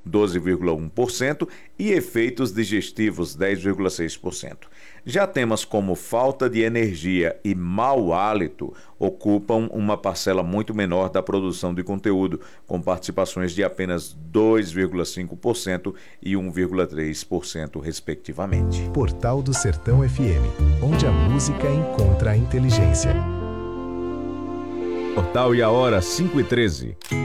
12,1% e efeitos digestivos, 10,6%. Já temas como falta de energia e mau hálito ocupam uma parcela muito menor da produção de conteúdo, com participações de apenas 2,5% e 1,3%, respectivamente. Portal do Sertão FM, onde a música encontra a inteligência. Portal e a hora 5h13.